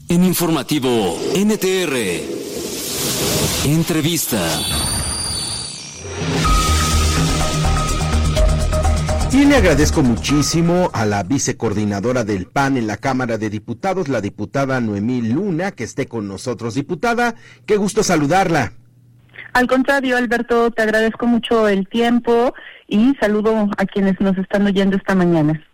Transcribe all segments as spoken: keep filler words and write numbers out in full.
En Informativo N T R, entrevista. Y le agradezco muchísimo a la vicecoordinadora del P A N en la Cámara de Diputados, la diputada Noemí Luna, que esté con nosotros. Diputada, qué gusto saludarla. Al contrario, Alberto, te agradezco mucho el tiempo y saludo a quienes nos están oyendo esta mañana.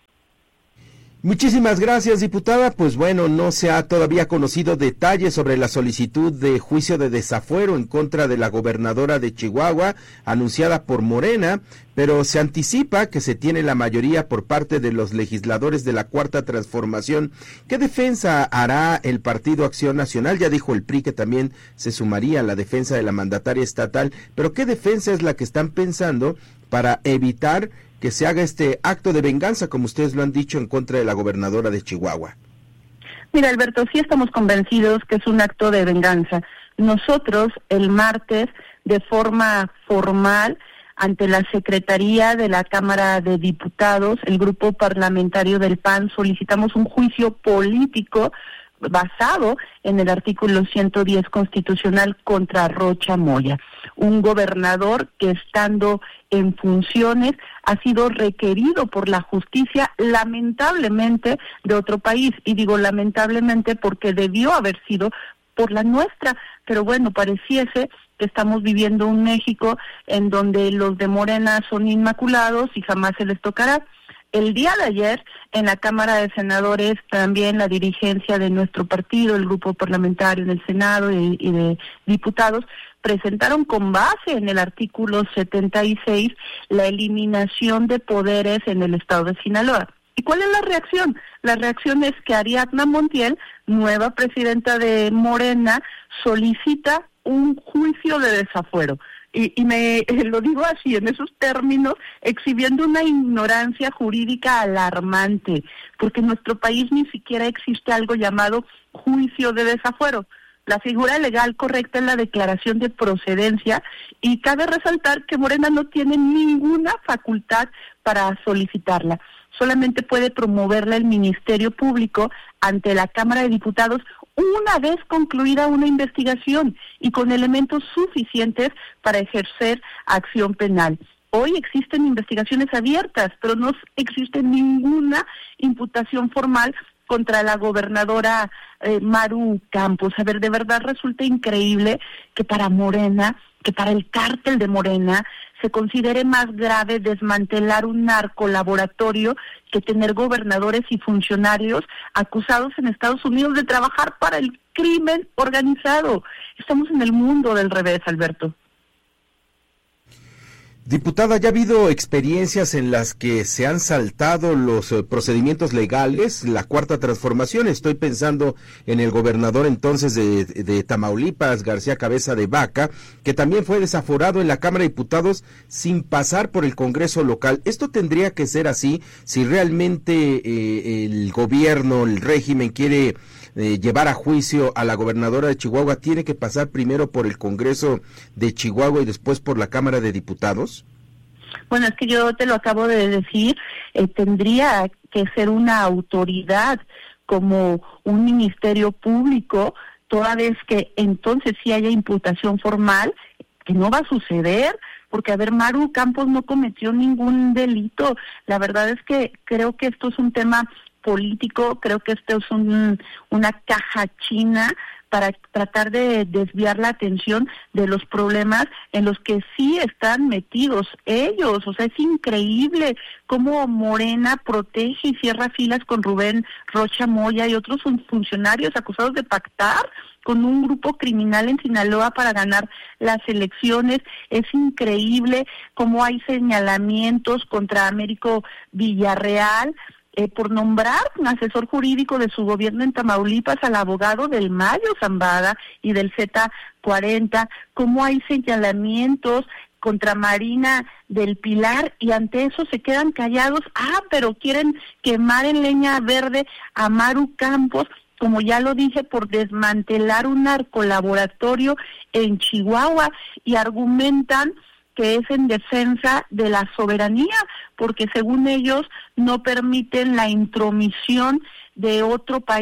Muchísimas gracias, diputada. Pues bueno, no se ha todavía conocido detalles sobre la solicitud de juicio de desafuero en contra de la gobernadora de Chihuahua, anunciada por Morena, pero se anticipa que se tiene la mayoría por parte de los legisladores de la Cuarta Transformación. ¿Qué defensa hará el Partido Acción Nacional? Ya dijo el P R I que también se sumaría a la defensa de la mandataria estatal, pero ¿qué defensa es la que están pensando para evitar que se haga este acto de venganza, como ustedes lo han dicho, en contra de la gobernadora de Chihuahua? Mira, Alberto, sí estamos convencidos que es un acto de venganza. Nosotros, el martes, de forma formal, ante la Secretaría de la Cámara de Diputados, el grupo parlamentario del P A N, solicitamos un juicio político basado en el artículo ciento diez constitucional contra Rocha Moya, un gobernador que, estando en funciones, ha sido requerido por la justicia, lamentablemente, de otro país. Y digo lamentablemente porque debió haber sido por la nuestra, pero bueno, pareciese que estamos viviendo un México en donde los de Morena son inmaculados y jamás se les tocará. El día de ayer, en la Cámara de Senadores, también la dirigencia de nuestro partido, el grupo parlamentario en el Senado y, y de diputados, presentaron con base en el artículo setenta y seis la eliminación de poderes en el estado de Sinaloa. ¿Y cuál es la reacción? La reacción es que Ariadna Montiel, nueva presidenta de Morena, solicita un juicio de desafuero. Y, y me lo digo así, en esos términos, exhibiendo una ignorancia jurídica alarmante, porque en nuestro país ni siquiera existe algo llamado juicio de desafuero. La figura legal correcta es la declaración de procedencia, y cabe resaltar que Morena no tiene ninguna facultad para solicitarla. Solamente puede promoverla el Ministerio Público ante la Cámara de Diputados una vez concluida una investigación y con elementos suficientes para ejercer acción penal. Hoy existen investigaciones abiertas, pero no existe ninguna imputación formal contra la gobernadora eh, Maru Campos. A ver, de verdad resulta increíble que para Morena, que para el cártel de Morena, se considere más grave desmantelar un narcolaboratorio que tener gobernadores y funcionarios acusados en Estados Unidos de trabajar para el crimen organizado. Estamos en el mundo del revés, Alberto. Diputada, ¿ya ha habido experiencias en las que se han saltado los eh, procedimientos legales? La Cuarta Transformación, estoy pensando en el gobernador entonces de, de Tamaulipas, García Cabeza de Vaca, que también fue desaforado en la Cámara de Diputados sin pasar por el Congreso local. ¿Esto tendría que ser así si realmente eh, el gobierno, el régimen quiere eh, llevar a juicio a la gobernadora de Chihuahua? ¿Tiene que pasar primero por el Congreso de Chihuahua y después por la Cámara de Diputados? Bueno, es que yo te lo acabo de decir, eh, tendría que ser una autoridad como un ministerio público, toda vez que entonces sí haya imputación formal, que no va a suceder, porque a ver, Maru Campos no cometió ningún delito. La verdad es que creo que esto es un tema político, creo que esto es un, una caja china para tratar de desviar la atención de los problemas en los que sí están metidos ellos. O sea, es increíble cómo Morena protege y cierra filas con Rubén Rocha Moya y otros funcionarios acusados de pactar con un grupo criminal en Sinaloa para ganar las elecciones. Es increíble cómo hay señalamientos contra Américo Villarreal, Eh, por nombrar un asesor jurídico de su gobierno en Tamaulipas al abogado del Mayo Zambada y del Z cuarenta, cómo hay señalamientos contra Marina del Pilar y ante eso se quedan callados. Ah, pero quieren quemar en leña verde a Maru Campos, como ya lo dije, por desmantelar un narcolaboratorio en Chihuahua, y argumentan que es en defensa de la soberanía, porque según ellos no permiten la intromisión de otro país,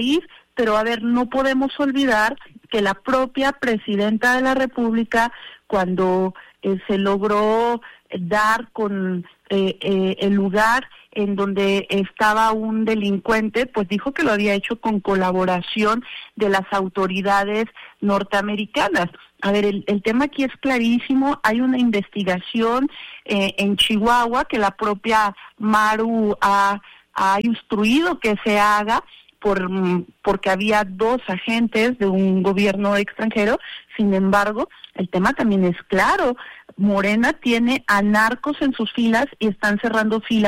pero a ver, no podemos olvidar que la propia presidenta de la República, cuando eh, se logró dar con eh, eh, el lugar en donde estaba un delincuente, pues dijo que lo había hecho con colaboración de las autoridades norteamericanas. A ver, el, el tema aquí es clarísimo, hay una investigación eh, en Chihuahua que la propia Maru ha, ha instruido que se haga, por porque había dos agentes de un gobierno extranjero. Sin embargo, el tema también es claro, Morena tiene a narcos en sus filas y están cerrando filas